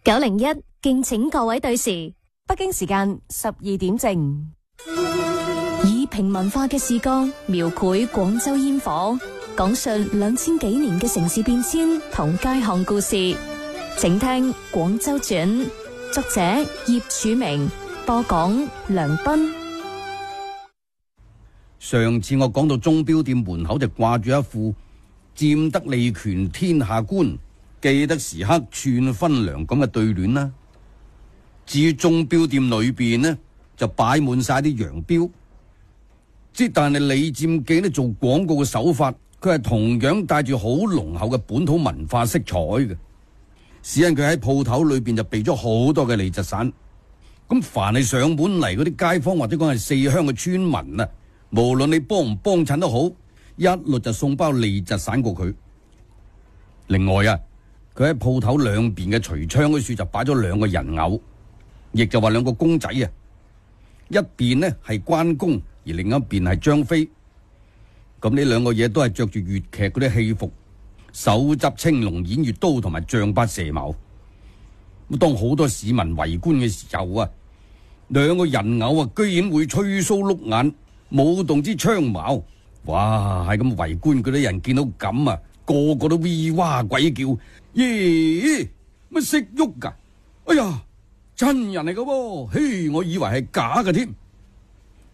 901敬請各位對時， 北京時間12點正。 以平民化嘅視角描繪廣州煙火，講述2000幾年嘅城市變遷同街巷故事。請聽《廣州傳》，作者葉曙明，播講梁斌。 上次我講到鐘錶店門口就掛住一副佔得利權天下觀，記得時刻寸分量咁嘅對聯啦。至於鐘錶店裏邊呢，就擺滿晒啲洋錶。但係李占記呢做廣告嘅手法，佢係同樣帶住好濃厚嘅本土文化色彩嘅。只因佢喺鋪頭裏邊就備咗好多嘅利疾散。咁凡係上門嚟嗰啲街坊或者講係四鄉嘅村民啊，無論你幫唔幫襯都好，一律就送包利疾散過佢。另外啊，佢喺鋪頭兩邊嘅櫥窗嗰處就擺咗兩個人偶，亦就話兩個公仔啊。一邊呢係關公，而另一邊係張飛。咁呢兩個嘢都係着住粵劇嗰啲戲服，手執青龍偃月刀同埋丈八蛇矛。咁當好多市民圍觀嘅時候啊，兩個人偶啊居然會吹鬚碌眼，舞動支槍矛。哇！係咁圍觀嗰啲人見到咁啊，個個都咿哇鬼叫。咦？乜識喐噶？哎呀，真人嚟噶喎！嘿，我以為係假嘅添。